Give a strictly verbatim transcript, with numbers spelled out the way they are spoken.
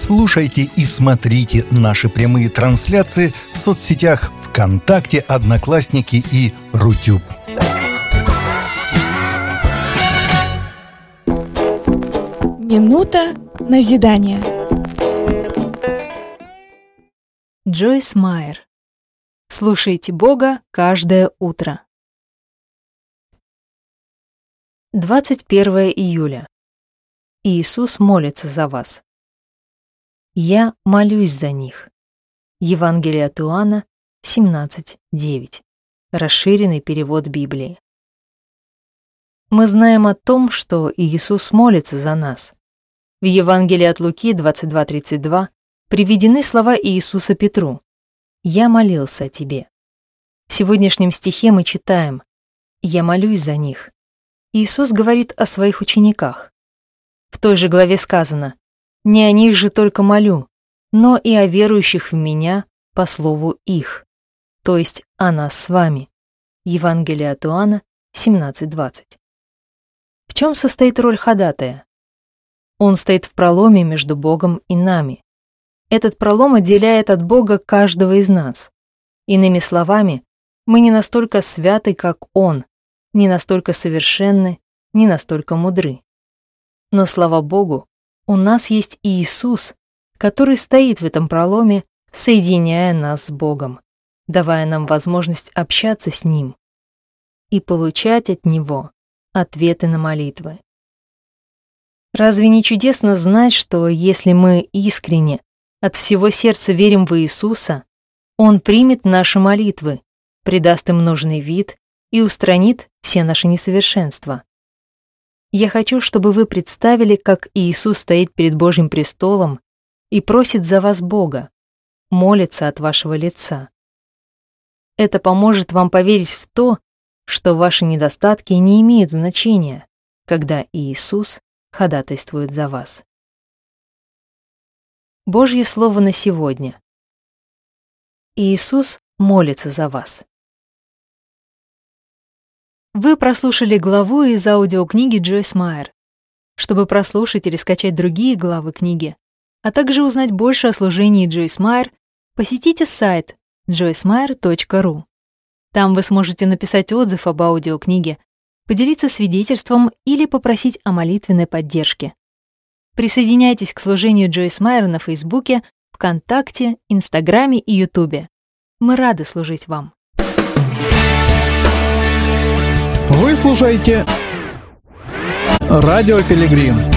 Слушайте и смотрите наши прямые трансляции в соцсетях ВКонтакте, Одноклассники и Рутюб. Минута назидания. Джойс Майер. Слушайте Бога каждое утро. двадцать первое июля. Иисус молится за вас. Я молюсь за них. Евангелие от Иоанна семнадцать девять. Расширенный перевод Библии. Мы знаем о том, что Иисус молится за нас. В Евангелии от Луки двадцать два тридцать два приведены слова Иисуса Петру: «Я молился о тебе». В сегодняшнем стихе мы читаем: «Я молюсь за них». Иисус говорит о своих учениках. В той же главе сказано: «Не о них же только молю, но и о верующих в Меня по слову их», то есть о нас с вами. Евангелие от Иоанна семнадцать двадцать. В чем состоит роль ходатая? Он стоит в проломе между Богом и нами. Этот пролом отделяет от Бога каждого из нас. Иными словами, мы не настолько святы, как Он, не настолько совершенны, не настолько мудры. Но, слава Богу, у нас есть Иисус, который стоит в этом проломе, соединяя нас с Богом, давая нам возможность общаться с Ним и получать от Него ответы на молитвы. Разве не чудесно знать, что если мы искренне, от всего сердца верим в Иисуса, Он примет наши молитвы, придаст им нужный вид и устранит все наши несовершенства? Я хочу, чтобы вы представили, как Иисус стоит перед Божьим престолом и просит за вас Бога, молится от вашего лица. Это поможет вам поверить в то, что ваши недостатки не имеют значения, когда Иисус ходатайствует за вас. Божье слово на сегодня. Иисус молится за вас. Вы прослушали главу из аудиокниги Джойс Майер. Чтобы прослушать или скачать другие главы книги, а также узнать больше о служении Джойс Майер, посетите сайт джойс майер точка ру. Там вы сможете написать отзыв об аудиокниге, поделиться свидетельством или попросить о молитвенной поддержке. Присоединяйтесь к служению Джойс Майер на Фейсбуке, ВКонтакте, Инстаграме и Ютубе. Мы рады служить вам. Вы слушаете Радио Пилигрим.